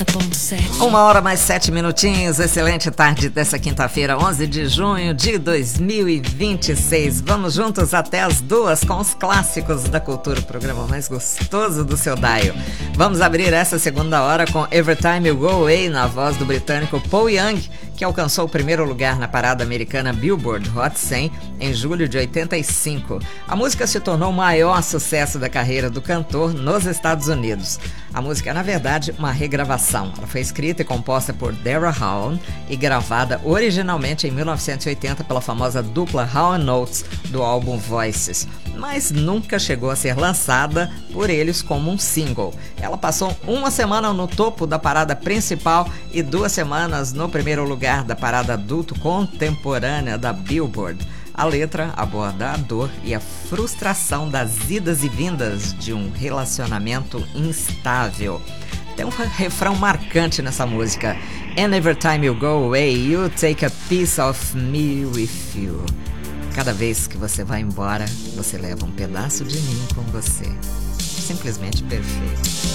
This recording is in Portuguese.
1h mais 7 minutinhos, excelente tarde dessa quinta-feira, 11 de junho de 2026. Vamos juntos até as 2 com os clássicos da cultura, o programa mais gostoso do seu dial. Vamos abrir essa segunda hora com Every Time You Go Away, na voz do britânico Paul Young, que alcançou o primeiro lugar na parada americana Billboard Hot 100 em julho de 85. A música se tornou o maior sucesso da carreira do cantor nos Estados Unidos. A música é, na verdade, uma regravação. Ela foi escrita e composta por Dara Howe e gravada originalmente em 1980 pela famosa dupla Hall & Oates do álbum Voices, mas nunca chegou a ser lançada por eles como um single. Ela passou uma semana no topo da parada principal e 2 semanas no primeiro lugar da parada adulto contemporânea da Billboard. A letra aborda a dor e a frustração das idas e vindas de um relacionamento instável. Tem um refrão marcante nessa música. And every time you go away, you take a piece of me with you. Cada vez que você vai embora, você leva um pedaço de mim com você. Simplesmente perfeito.